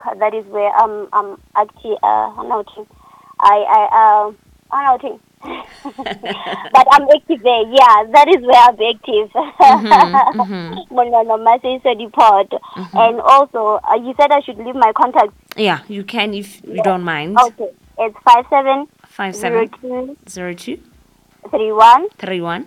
That is where I'm actually noting. Noting. But I'm active there. Yeah, that is where I'm active. No, Masay so deport. And also, you said I should leave my contact. Yeah, you can if you Yeah. don't mind. Okay. It's 5702 5702 3116.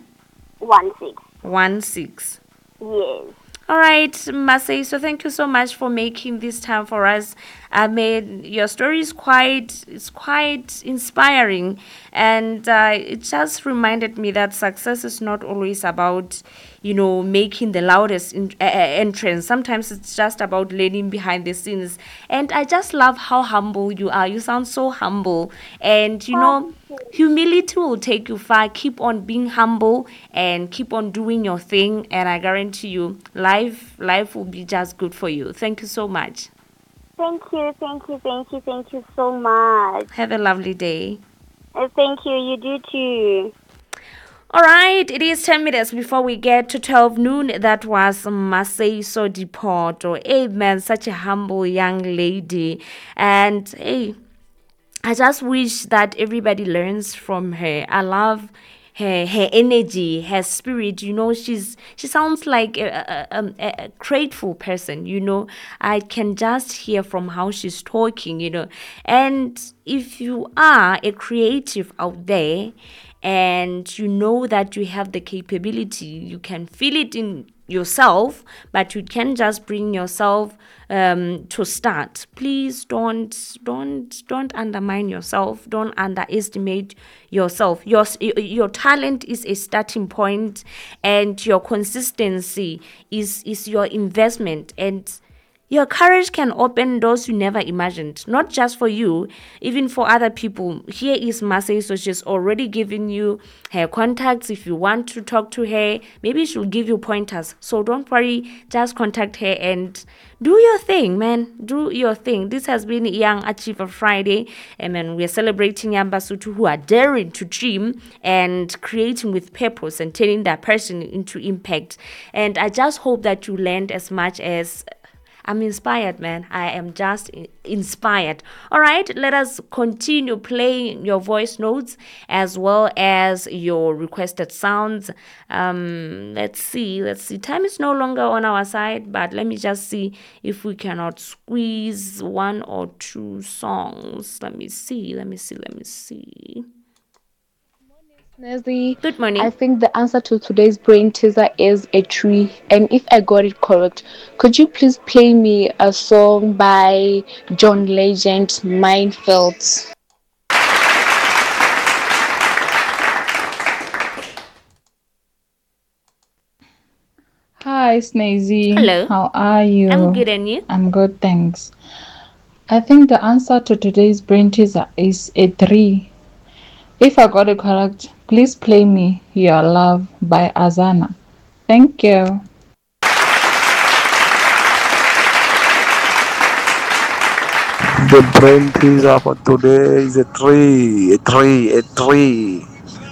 3116. Yes. All right, Masay. So thank you so much for making this time for us. I mean, your story is quite inspiring, and it just reminded me that success is not always about, making the loudest entrance. Sometimes it's just about learning behind the scenes. And I just love how humble you are. You sound so humble, and humility will take you far. Keep on being humble and keep on doing your thing, and I guarantee you life will be just good for you. Thank you so much. Thank you so much. Have a lovely day. Thank you. You do too. All right, it is 10 minutes before we get to 12 noon. That was Masay Sodiporto. Hey, man, such a humble young lady. And hey, I just wish that everybody learns from her. I love her energy, her spirit. She sounds like a grateful person. I can just hear from how she's talking. And if you are a creative out there, and you know that you have the capability, you can feel it in yourself, but you can just bring yourself to start. Please don't undermine yourself. Don't underestimate yourself. Your talent is a starting point, and your consistency is your investment. And your courage can open doors you never imagined, not just for you, even for other people. Here is Masay, so she's already given you her contacts. If you want to talk to her, maybe she'll give you pointers. So don't worry, just contact her and do your thing, man. Do your thing. This has been Young Achiever Friday, and we're celebrating Yambasutu who are daring to dream and creating with purpose and turning that person into impact. And I just hope that you learned as much as I'm inspired, man. I am just inspired. All right, let us continue playing your voice notes as well as your requested sounds. Let's see. Time is no longer on our side, but let me just see if we cannot squeeze one or two songs. Let me see. Snazzy, Good I morning. think the answer to today's brain teaser is a tree. And if I got it correct, could you please play me a song by John Legend, Minefields? Hi, Snazy. Hello. How are I'm you? good, and you? I'm good, thanks. I think the answer to today's brain teaser is a 3. If I got it correct, please play me Your Love by Azana. Thank you. The brain teaser for today is a tree, a tree, a tree.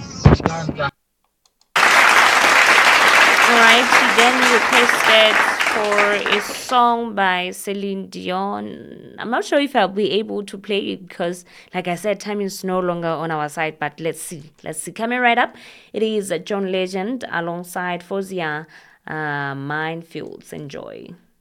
All right, she then requested for a song by Celine Dion. I'm not sure if I'll be able to play it because, like I said, time is no longer on our side. But let's see. Coming right up, it is John Legend alongside Fozia, Minefields. Enjoy.